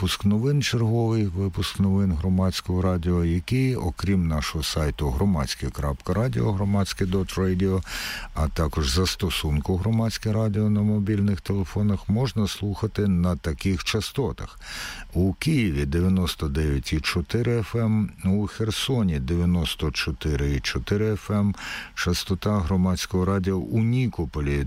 випуск новин, черговий випуск новин Громадського радіо, який, окрім нашого сайту громадське.радіо, громадське.радіо, а також застосунку Громадське радіо на мобільних телефонах, можна слухати на таких частотах. У Києві 99,4 FM, у Херсоні 94,4 FM, частота Громадського радіо у Нікополі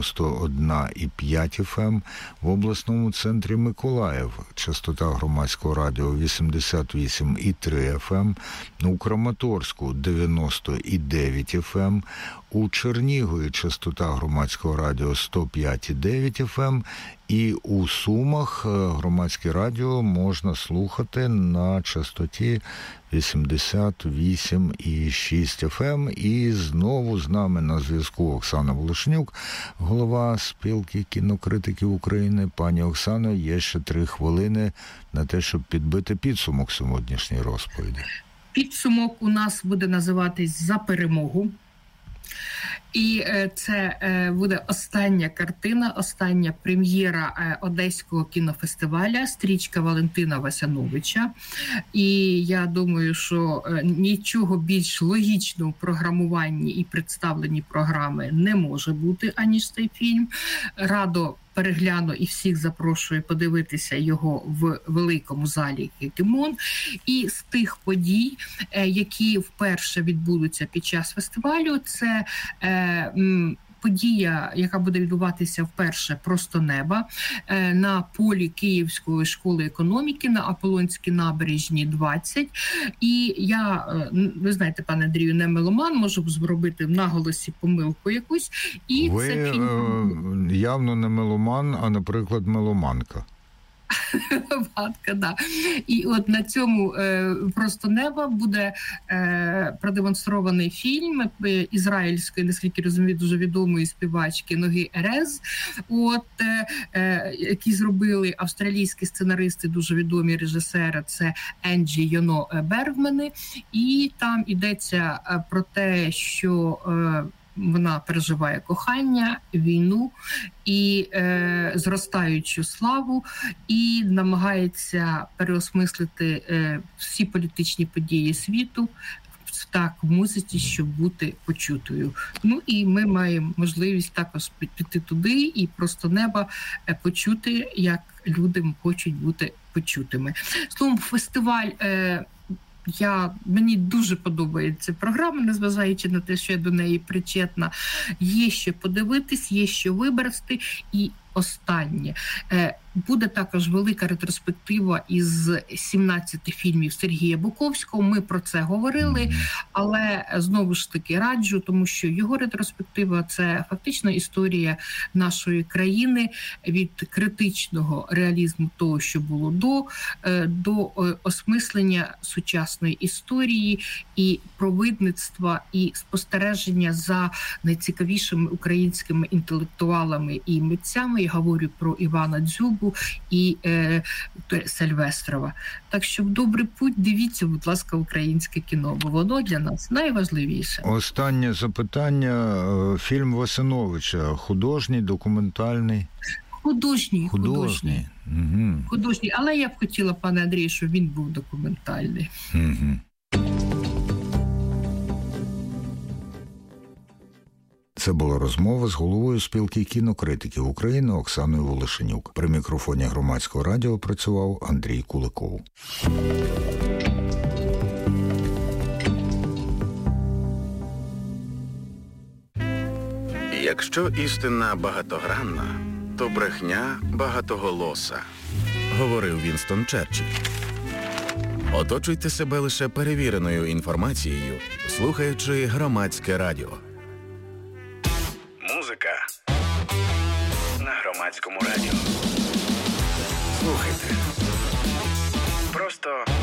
91,5 FM, в обласному центрі Миколаїв частота Громадського радіо 88,3 FM, у Краматорську 90,9 FM, у Чернігові частота Громадського радіо 105,9 FM, і у Сумах Громадське радіо можна слухати на частоті 88,6 FM. І знову з нами на зв'язку Оксана Волошенюк, голова спілки кінокритиків України. Пані Оксано, є ще 3 хвилини на те, щоб підбити підсумок сьогоднішньої розповіді. Підсумок у нас буде називатись «За перемогу». І це буде остання картина, остання прем'єра Одеського кінофестиваля «Стрічка Валентина Васяновича». І я думаю, що нічого більш логічного в програмуванні і представленні програми не може бути, аніж цей фільм. Радо перегляну і всіх запрошую подивитися його в великому залі «Кімон». І з тих подій, які вперше відбудуться під час фестивалю, це подія, яка буде відбуватися вперше «Просто неба» на полі Київської школи економіки на Аполлонській набережні 20. І я, ви знаєте, пане Андрію, не меломан, можу зробити в наголосі помилку якусь. І ви це фільм... явно не меломан, а, наприклад, меломанка. Ватка, да. І от на цьому «Просто неба» буде продемонстрований фільм ізраїльської, наскільки розумію, дуже відомої співачки Ноги Ерез, які зробили австралійські сценаристи, дуже відомі режисери, це Енджі Йоно Бергмани. І там йдеться про те, що вона переживає кохання, війну і зростаючу славу, і намагається переосмислити всі політичні події світу так в музиці, щоб бути почутою. Ну і ми маємо можливість також піти туди і «Просто неба» почути, як люди хочуть бути почутими. Словом, фестиваль... Мені дуже подобається програма, незважаючи на те, що я до неї причетна. Є що подивитись, є що вибрати. І останнє. Буде також велика ретроспектива із 17 фільмів Сергія Буковського. Ми про це говорили, але знову ж таки раджу, тому що його ретроспектива – це фактично історія нашої країни від критичного реалізму того, що було до осмислення сучасної історії і провидництва, і спостереження за найцікавішими українськими інтелектуалами і митцями. Я говорю про Івана Дзюбу і Сильвестрова. Так що в добрий путь дивіться, будь ласка, українське кіно, бо воно для нас найважливіше. Останнє запитання. Фільм Васяновича художній, документальний? Художній. Угу. Художній. Але я б хотіла, пане Андрію, щоб він був документальний. Угу. Це була розмова з головою спілки кінокритиків України Оксаною Волошенюк. При мікрофоні Громадського радіо працював Андрій Куликов. Якщо істина багатогранна, то брехня багатоголоса, говорив Вінстон Черчилль. Оточуйте себе лише перевіреною інформацією, слухаючи Громадське радіо. Музика на Громадському радіо. Слухайте. Просто